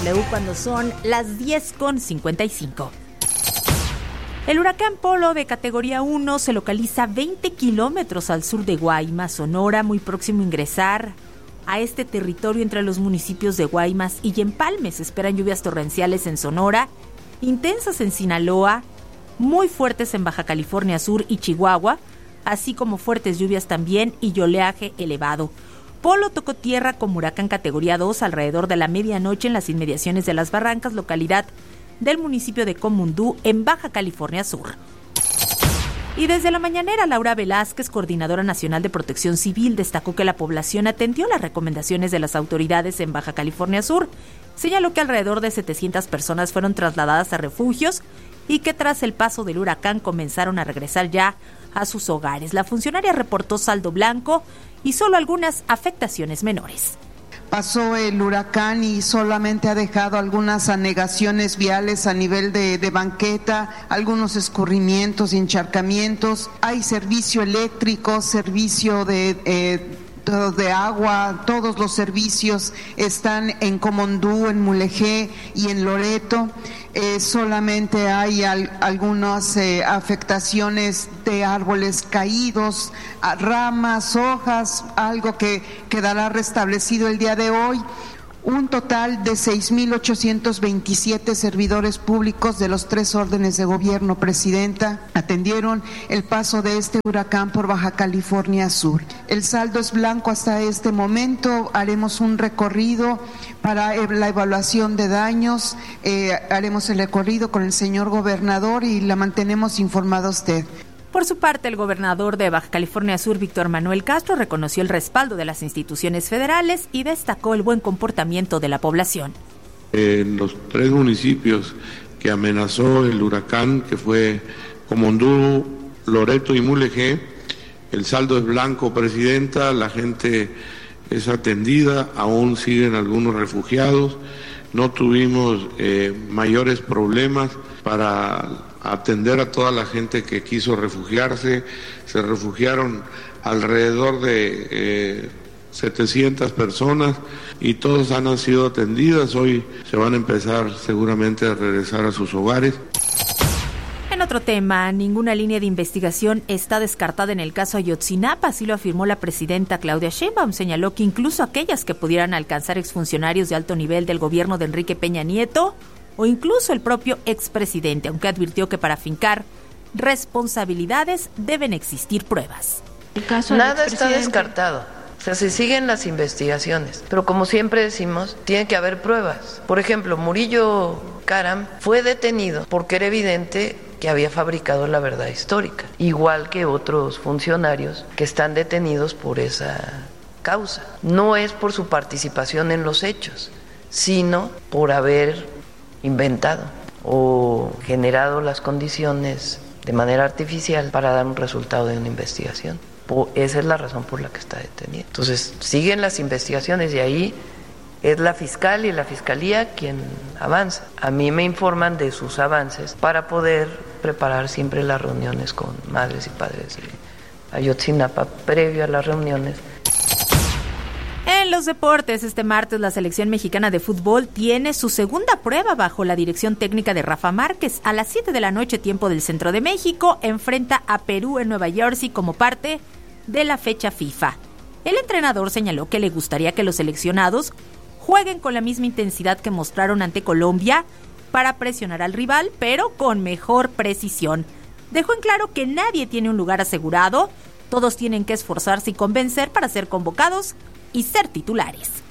XW cuando son las 10:55. El huracán Polo de categoría 1 se localiza 20 kilómetros al sur de Guaymas, Sonora, muy próximo a ingresar a este territorio entre los municipios de Guaymas y Empalme. Se esperan lluvias torrenciales en Sonora, intensas en Sinaloa, muy fuertes en Baja California Sur y Chihuahua, así como fuertes lluvias también y oleaje elevado. Polo tocó tierra como huracán categoría 2 alrededor de la medianoche en las inmediaciones de Las Barrancas, localidad del municipio de Comundú, en Baja California Sur. Y desde la mañanera, Laura Velázquez, coordinadora nacional de Protección Civil, destacó que la población atendió las recomendaciones de las autoridades en Baja California Sur. Señaló que alrededor de 700 personas fueron trasladadas a refugios y que tras el paso del huracán comenzaron a regresar ya a sus hogares. La funcionaria reportó saldo blanco y solo algunas afectaciones menores. Pasó el huracán y solamente ha dejado algunas anegaciones viales a nivel de banqueta, algunos escurrimientos, encharcamientos. Hay servicio eléctrico, servicio de agua, todos los servicios están en Comondú, en Mulegé y en Loreto. Solamente hay algunas afectaciones de árboles caídos, ramas, hojas, algo que quedará restablecido el día de hoy. Un total de 6,827 servidores públicos de los 3 órdenes de gobierno, Presidenta, atendieron el paso de este huracán por Baja California Sur. El saldo es blanco hasta este momento. Haremos un recorrido para la evaluación de daños, haremos el recorrido con el señor gobernador y la mantenemos informada a usted. Por su parte, el gobernador de Baja California Sur, Víctor Manuel Castro, reconoció el respaldo de las instituciones federales y destacó el buen comportamiento de la población. En los 3 municipios que amenazó el huracán, que fue Comondú, Loreto y Mulegé, el saldo es blanco, Presidenta, la gente es atendida, aún siguen algunos refugiados, no tuvimos mayores problemas para atender a toda la gente que quiso refugiarse. Se refugiaron alrededor de 700 personas y todos han sido atendidas. Hoy se van a empezar seguramente a regresar a sus hogares. En otro tema, ninguna línea de investigación está descartada en el caso Ayotzinapa, así lo afirmó la presidenta Claudia Sheinbaum. Señaló que incluso aquellas que pudieran alcanzar exfuncionarios de alto nivel del gobierno de Enrique Peña Nieto o incluso el propio expresidente, aunque advirtió que para afincar responsabilidades deben existir pruebas. Nada está descartado. O sea, se siguen las investigaciones, pero como siempre decimos, tiene que haber pruebas. Por ejemplo, Murillo Karam fue detenido porque era evidente que había fabricado la verdad histórica, igual que otros funcionarios que están detenidos por esa causa. No es por su participación en los hechos, sino por haber inventado o generado las condiciones de manera artificial para dar un resultado de una investigación. Esa es la razón por la que está detenido. Entonces, siguen las investigaciones y ahí es la fiscal y la fiscalía quien avanza. A mí me informan de sus avances para poder preparar siempre las reuniones con madres y padres de Ayotzinapa previo a las reuniones. En los deportes, este martes la selección mexicana de fútbol tiene su segunda prueba bajo la dirección técnica de Rafa Márquez. A las 7 de la noche, tiempo del centro de México, enfrenta a Perú en Nueva Jersey como parte de la fecha FIFA. El entrenador señaló que le gustaría que los seleccionados jueguen con la misma intensidad que mostraron ante Colombia para presionar al rival, pero con mejor precisión. Dejó en claro que nadie tiene un lugar asegurado, todos tienen que esforzarse y convencer para ser convocados y ser titulares.